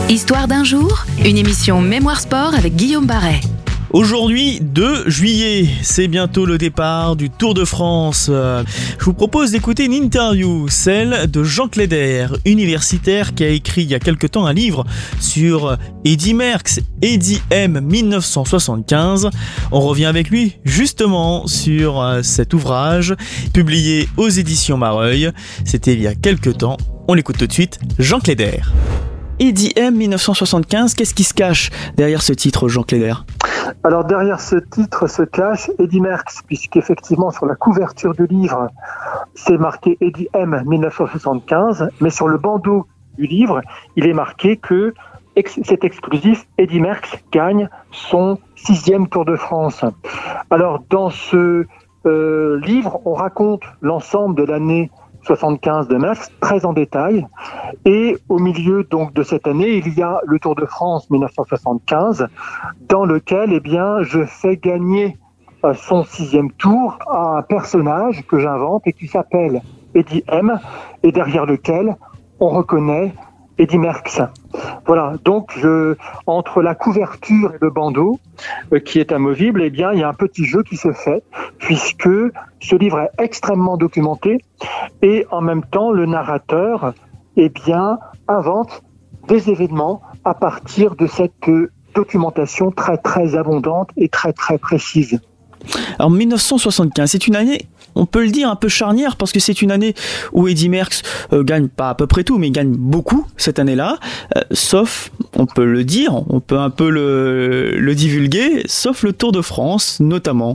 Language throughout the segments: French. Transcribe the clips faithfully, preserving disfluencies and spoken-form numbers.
Histoire d'un jour, une émission Mémoire Sport avec Guillaume Barret. Aujourd'hui, deux juillet, c'est bientôt le départ du Tour de France. Je vous propose d'écouter une interview, celle de Jean Cléder, universitaire qui a écrit il y a quelque temps un livre sur Eddy Merckx, Eddy M dix-neuf cent soixante-quinze. On revient avec lui justement sur cet ouvrage publié aux éditions Mareuil. C'était il y a quelque temps. On l'écoute tout de suite, Jean Cléder. Eddy M dix-neuf cent soixante-quinze, qu'est-ce qui se cache derrière ce titre, Jean Cléder ? Alors derrière ce titre se cache Eddy Merckx, puisqu'effectivement sur la couverture du livre, c'est marqué Eddy M dix-neuf cent soixante-quinze, mais sur le bandeau du livre, il est marqué que ex- c'est exclusif, Eddy Merckx gagne son sixième Tour de France. Alors dans ce euh, livre, on raconte l'ensemble de l'année soixante-quinze de Merckx, très en détail. Et au milieu donc de cette année, il y a le Tour de France dix-neuf cent soixante-quinze, dans lequel eh bien, je fais gagner euh, son sixième tour à un personnage que j'invente et qui s'appelle Eddy M, et derrière lequel on reconnaît Eddy Merckx. Voilà, donc je, entre la couverture et le bandeau, euh, qui est amovible, eh bien, il y a un petit jeu qui se fait, puisque ce livre est extrêmement documenté, et en même temps, le narrateur eh bien, invente des événements à partir de cette documentation très très abondante et très très précise. Alors dix-neuf cent soixante-quinze, c'est une année, on peut le dire, un peu charnière, parce que c'est une année où Eddy Merckx euh, gagne pas à peu près tout, mais il gagne beaucoup cette année-là, euh, sauf, on peut le dire, on peut un peu le, le divulguer, sauf le Tour de France notamment.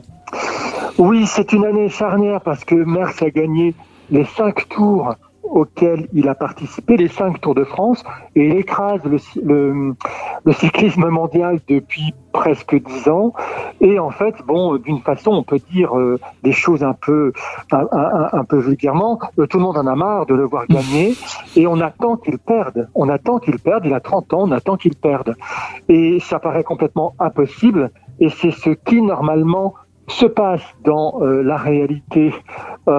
Oui, c'est une année charnière parce que Merckx a gagné les cinq tours auxquels il a participé, les cinq Tours de France, et il écrase le, le, le cyclisme mondial depuis presque dix ans. Et en fait, bon, d'une façon, on peut dire euh, des choses un peu, un, un, un peu vulgairement. Euh, tout le monde en a marre de le voir gagner, et on attend qu'il perde. On attend qu'il perde. Il a trente ans, on attend qu'il perde. Et ça paraît complètement impossible. Et c'est ce qui normalement se passe dans euh, la réalité